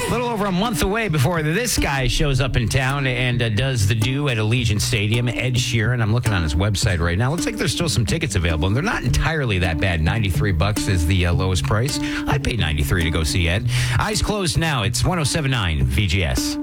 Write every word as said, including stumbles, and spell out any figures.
little over a month away before this guy shows up in town and uh, does the do at Allegiant Stadium. Ed Sheeran. I'm looking on his website right now. Looks like there's still some tickets available, and they're not entirely that bad. ninety-three bucks is the uh, lowest price. I'd pay ninety-three to go see Ed. Eyes closed now. It's one oh seven point nine V G S.